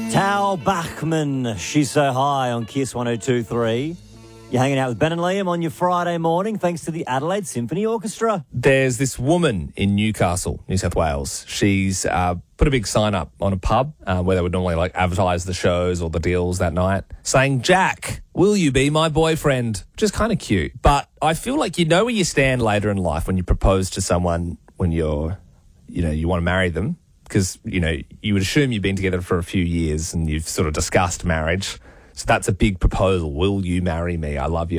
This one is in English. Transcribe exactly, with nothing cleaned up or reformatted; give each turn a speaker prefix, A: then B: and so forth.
A: Tao Bachman, She's So High on Kiss one oh two three. You're hanging out with Ben and Liam on your Friday morning thanks to the Adelaide Symphony Orchestra.
B: There's this woman in Newcastle, New South Wales. She's uh, put a big sign up on a pub uh, where they would normally like advertise the shows or the deals that night saying, "Jack, will you be my boyfriend?" Which is kind of cute. But I feel like you know where you stand later in life when you propose to someone when you're, you know, you want to marry them. Because, you know, you would assume you've been together for a few years and you've sort of discussed marriage. So that's a big proposal. Will you marry me? I love you.